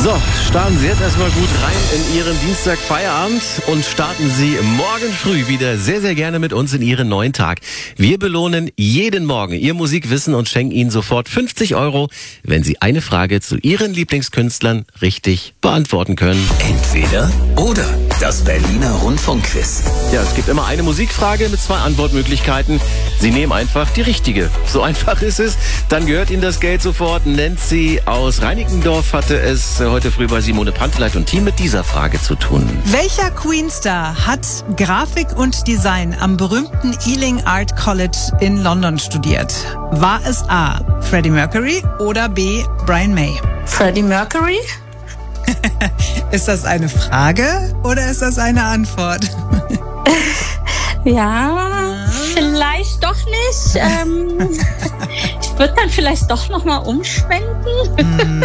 So, starten Sie jetzt erstmal gut rein in Ihren Dienstag-Feierabend und starten Sie morgen früh wieder sehr, sehr gerne mit uns in Ihren neuen Tag. Wir belohnen jeden Morgen Ihr Musikwissen und schenken Ihnen sofort 50 €, wenn Sie eine Frage zu Ihren Lieblingskünstlern richtig beantworten können. Entweder oder. Das Berliner Rundfunkquiz. Ja, es gibt immer eine Musikfrage mit 2 Antwortmöglichkeiten. Sie nehmen einfach die richtige. So einfach ist es. Dann gehört Ihnen das Geld sofort. Nancy aus Reinickendorf hatte es heute früh bei Simone Panteleit und Team mit dieser Frage zu tun. Welcher Queen-Star hat Grafik und Design am berühmten Ealing Art College in London studiert? War es A. Freddie Mercury oder B. Brian May? Freddie Mercury? Ist das eine Frage oder ist das eine Antwort? Ja, vielleicht doch nicht. Ich würde dann vielleicht doch nochmal umschwenken.